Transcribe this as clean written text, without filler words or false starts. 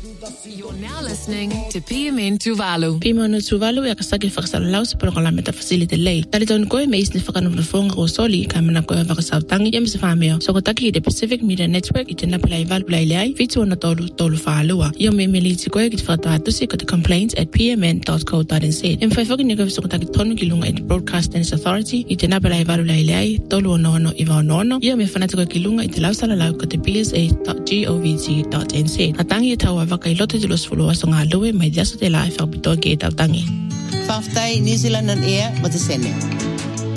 You're now listening to PMN Tuvalu. PMN Tuvalu ya kasake whakasalau sa programa ta facility lei. Tali taun koe me isni whakanawhanafonga o soli ka mana koe whakasautangi ya misa whameo. So kotaki i the Pacific Media Network i te napalai valpulai leai fitu ana tolu whaalua. Ia me meliti koe ki te whakatatusi ko te complaints@pmn.co.nz. Em whaifoki ni koe so kotaki tonu ki lunga i te Broadcasters Authority i te napalai valpulai leai tolu ono iwa ono. Ia me whanata koe ki lunga i te lausala lau ko te bsa.govt.nz. Atangi e tau awaka i lote te los fulua so ngā lue mai diaso te lai whakapitoa ki e tautangi. Whaftai New Zealand on Air mo te sene.